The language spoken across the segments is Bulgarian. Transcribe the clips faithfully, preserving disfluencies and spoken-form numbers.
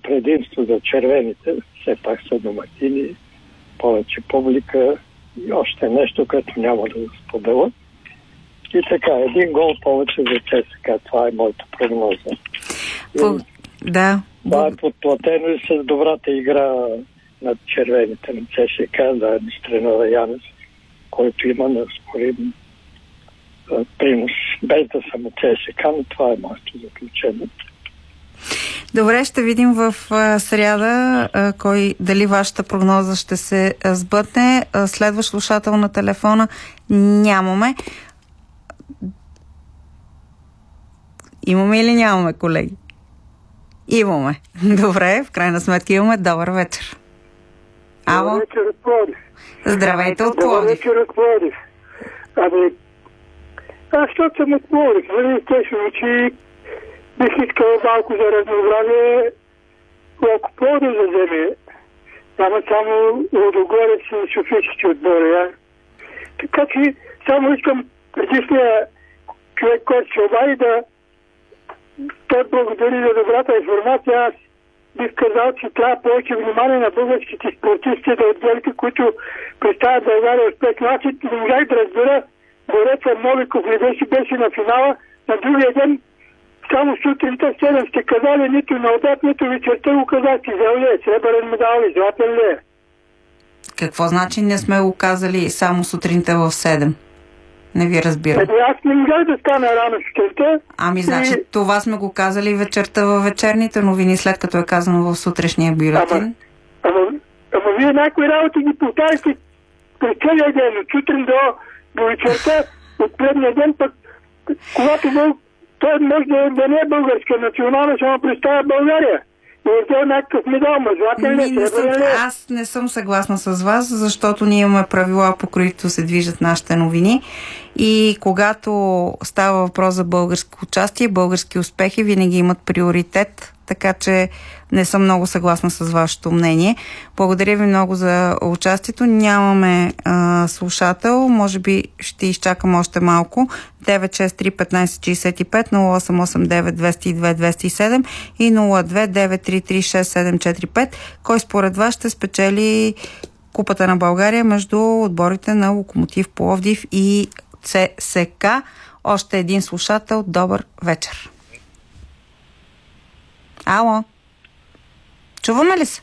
предимство за червените. Все пак са домакини, повече публика и още нещо, което няма да го споделя. И така, един гол повече за ЦСКА. Това е моята прогноза. По... Да. Това е подплатено и с добрата игра на червените на ЦСКА, заедно с тренера Янес, който има на спорим принос. Без да съм от ЦСКА, но това е моето заключение. Добре, ще видим в а, сряда а, кой, дали вашата прогноза ще се а, сбъдне. А, следващ слушател на телефона нямаме. Имаме или нямаме, колеги? Имаме. Добре, в крайна сметка имаме. Добър вечер. Ало? Добър вечер от Пловдив. Здравейте от Пловдив. Добър вечер от Пловдив. Ами, аз защото съм от Пловдив, нали, естествено, че бих искал малко за разнообразие, ако Пловдив да вземе, няма само Лудогорец и Софийските отбори, а? Така че само искам предишния човек, който се обади, да той благодари за добрата информация. Аз бих казал, че трябва повече внимание на българските спортисти да отделки, които представят България успешно. Аз не можах да разбера, Борецът Новиков не беше, беше на финала, на другия ден само сутринта в седем сте казали, нито на обяд, нито вечерта го казахте, взел ли е, сребърен медал ли, златен ли е. Какво значи не сме го казали само сутринта в седем? Не ви разбирам. Ами аз не можах да стана рано сутринта. Ами значи и... това сме го казали вечерта във вечерните новини, след като е казано в сутрешния бюлетин. Ама, ама, ама вие някои работи ги повтаряте през целия ден, от сутрин до, до вечерта, от предния ден, пък когато бъл, той може да, да не е българска национална, само представя България. И някакъв медал, ма златен ли, не съм, аз не съм съгласна с вас, защото ние имаме правила, по които се движат нашите новини. И когато става въпрос за българско участие, български успехи винаги имат приоритет, така че не съм много съгласна с вашето мнение. Благодаря ви много за участието. Нямаме а, слушател. Може би ще изчакам още малко. девет шест три петнайсет шейсет и пет, нула осем осем девет двеста и две двеста и седем и нула две девет три три шест седем четири пет. Кой според вас ще спечели Купата на България между отборите на Локомотив Пловдив и ЦСКА? Още един слушател. Добър вечер. Ало? Чуваме ли се?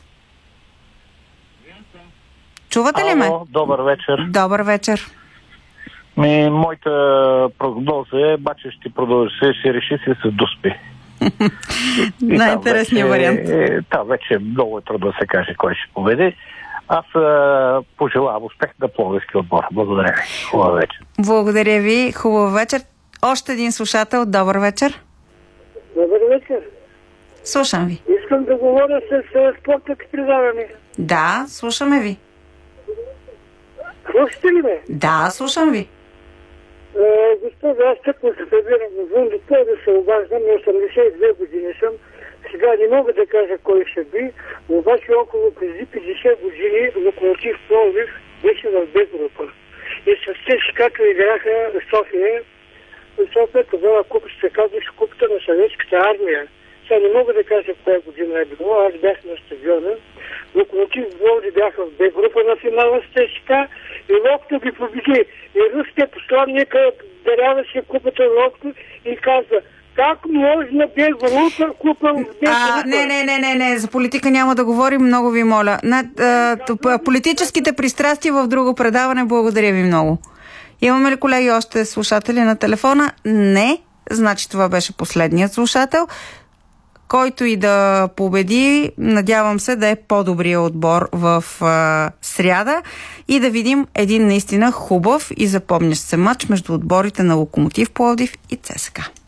Чувате ли ме? Ало, добър вечер. Добър вечер. Ми, моята прогноза е, баче ще продължи, ще реши се с Дуспи. Най-интересният вариант. Е, там вече много е трудно да се каже кой ще победи. Аз а, пожелавам успех на пловдивски отбор. Благодаря ви. Хубава вечер. Благодаря ви. Хубава вечер. Още един слушател. Добър вечер. Добър вечер. Слушам ви. Искам да говоря с спортът предаване. Да, слушаме ви. Слушате ли ме? Да, слушам ви. Е, господа, аз тъкмо се събирам в Вундото да се обаждам, на осемдесет и две години съм. Сега не мога да кажа кой ще би, обаче около преди петдесет години Локомотив Пловдив беше в Б група. И с тези, както играха в София, в София тогава купата се казваше Купата на Съветската армия. Сега не мога да кажа в коя година е било, аз бях на стадиона. Локомотив Пловдив бяха в Б група на финала с ЦСКА и Локто ги победи. И руският посланник дарява си купата на Локто и казва: как може на Б група купа в Б група? Не, не, не, не, не, за политика няма да говорим, много ви моля. На, а, тъп, политическите пристрастия в друго предаване, благодаря ви много. Имаме ли, колеги, още слушатели на телефона? Не, значи това беше последният слушател. Който и да победи, надявам се да е по-добрия отбор в а, сряда и да видим един наистина хубав и запомнящ се мач между отборите на Локомотив Пловдив и ЦСКА.